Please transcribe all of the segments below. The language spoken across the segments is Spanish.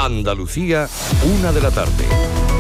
Andalucía, 1:00 p.m.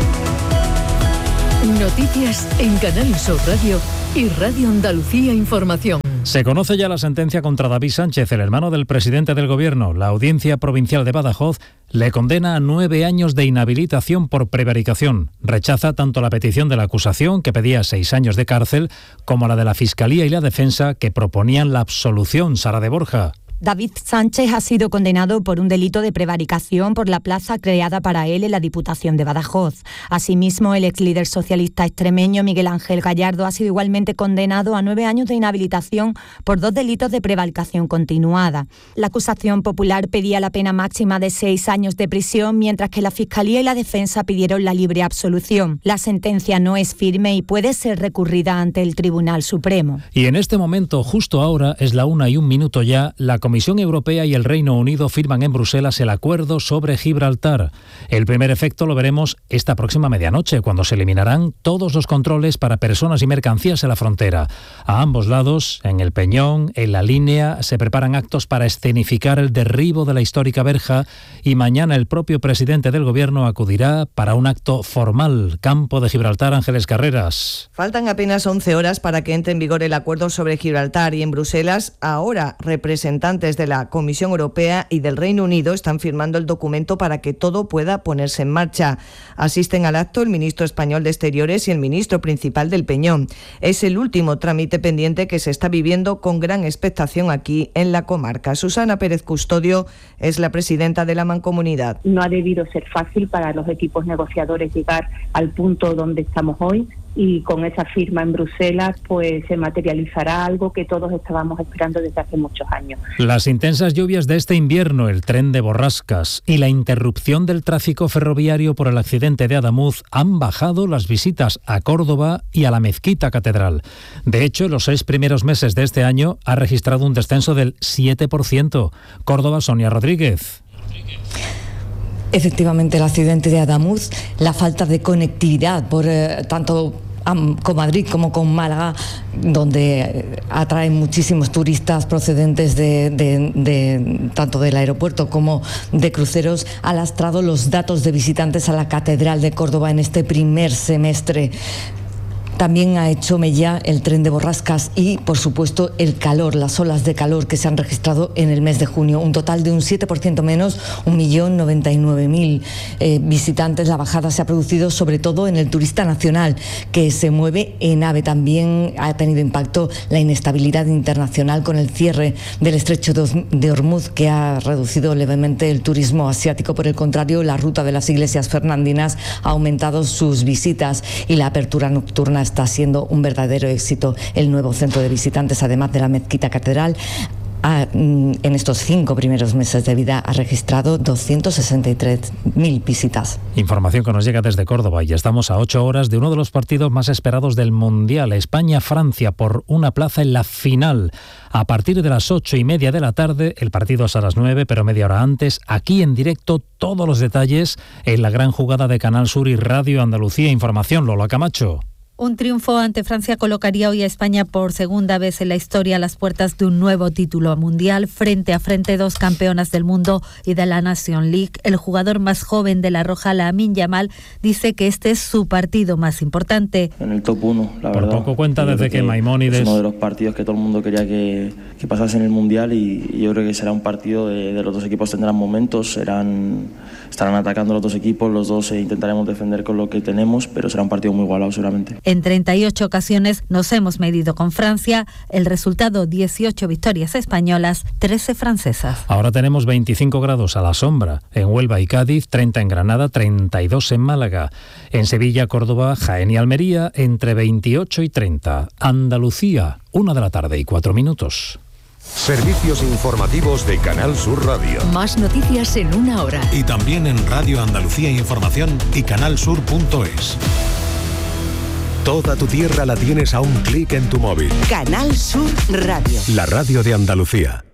Noticias en Canal Sur Radio y Radio Andalucía Información. Se conoce ya la sentencia contra David Sánchez, el hermano del presidente del Gobierno. La Audiencia Provincial de Badajoz le condena a 9 años de inhabilitación por prevaricación. Rechaza tanto la petición de la acusación, que pedía 6 años de cárcel, como la de la Fiscalía y la Defensa, que proponían la absolución. Sara de Borja. David Sánchez ha sido condenado por un delito de prevaricación por la plaza creada para él en la Diputación de Badajoz. Asimismo, el ex líder socialista extremeño Miguel Ángel Gallardo ha sido igualmente condenado a 9 años de inhabilitación por 2 delitos de prevaricación continuada. La acusación popular pedía la pena máxima de 6 años de prisión, mientras que la Fiscalía y la Defensa pidieron la libre absolución. La sentencia no es firme y puede ser recurrida ante el Tribunal Supremo. Y en este momento, justo ahora, es la 1:01 ya, la Comisión Europea y el Reino Unido firman en Bruselas el acuerdo sobre Gibraltar. El primer efecto lo veremos esta próxima medianoche, cuando se eliminarán todos los controles para personas y mercancías en la frontera. A ambos lados, en el Peñón, en la línea, se preparan actos para escenificar el derribo de la histórica verja, y mañana el propio presidente del Gobierno acudirá para un acto formal. Campo de Gibraltar, Ángeles Carreras. Faltan apenas 11 horas para que entre en vigor el acuerdo sobre Gibraltar, y en Bruselas ahora representantes de la Comisión Europea y del Reino Unido están firmando el documento para que todo pueda ponerse en marcha. Asisten al acto el ministro español de Exteriores y el ministro principal del Peñón. Es el último trámite pendiente que se está viviendo con gran expectación aquí en la comarca. Susana Pérez Custodio es la presidenta de la Mancomunidad. No ha debido ser fácil para los equipos negociadores llegar al punto donde estamos hoy, y con esa firma en Bruselas pues se materializará algo que todos estábamos esperando desde hace muchos años. Las intensas lluvias de este invierno, el tren de borrascas y la interrupción del tráfico ferroviario por el accidente de Adamuz han bajado las visitas a Córdoba y a la Mezquita Catedral. De hecho, en los 6 primeros meses de este año ha registrado un descenso del 7%. Córdoba, Sonia Rodríguez. Efectivamente, el accidente de Adamuz, la falta de conectividad por tanto con Madrid como con Málaga, donde atraen muchísimos turistas procedentes de tanto del aeropuerto como de cruceros, ha lastrado los datos de visitantes a la Catedral de Córdoba en este primer semestre. También ha hecho mella el tren de borrascas y, por supuesto, el calor, las olas de calor que se han registrado en el mes de junio. Un total de un 7% menos, 1.099.000 visitantes. La bajada se ha producido sobre todo en el turista nacional, que se mueve en AVE. También ha tenido impacto la inestabilidad internacional con el cierre del estrecho de Hormuz, que ha reducido levemente el turismo asiático. Por el contrario, la ruta de las iglesias fernandinas ha aumentado sus visitas, y la apertura nocturna está siendo un verdadero éxito. El nuevo centro de visitantes, además de la Mezquita Catedral, en estos 5 primeros meses de vida ha registrado 263.000 visitas. Información que nos llega desde Córdoba, y estamos a 8 horas de uno de los partidos más esperados del Mundial, España-Francia, por una plaza en la final. A partir de las 8:30 de la tarde, el partido es a las 9, pero media hora antes, aquí en directo, todos los detalles en la gran jugada de Canal Sur y Radio Andalucía Información. Lola Camacho. Un triunfo ante Francia colocaría hoy a España por segunda vez en la historia a las puertas de un nuevo título mundial. Frente a frente, 2 campeonas del mundo y de la Nation League. El jugador más joven de la Roja, Lamine Yamal, dice que este es su partido más importante. En el top 1, la verdad. Por poco cuenta desde que Maimónides... Es uno de los partidos que todo el mundo quería que pasase en el mundial, y yo creo que será un partido de los dos equipos. Tendrán momentos, estarán atacando los dos equipos, los dos intentaremos defender con lo que tenemos, pero será un partido muy igualado seguramente. En 38 ocasiones nos hemos medido con Francia. El resultado, 18 victorias españolas, 13 francesas. Ahora tenemos 25 grados a la sombra en Huelva y Cádiz, 30 en Granada, 32 en Málaga. En Sevilla, Córdoba, Jaén y Almería, entre 28 y 30. Andalucía, 1:04 p.m. Servicios informativos de Canal Sur Radio. Más noticias en 1 hora. Y también en Radio Andalucía Información y canalsur.es. Toda tu tierra la tienes a un clic en tu móvil. Canal Sur Radio. La radio de Andalucía.